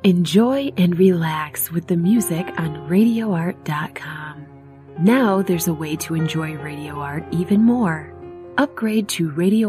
Enjoy and relax with the music on RadioArt.com. Now there's a way to enjoy Radio Art even more. Upgrade to Radio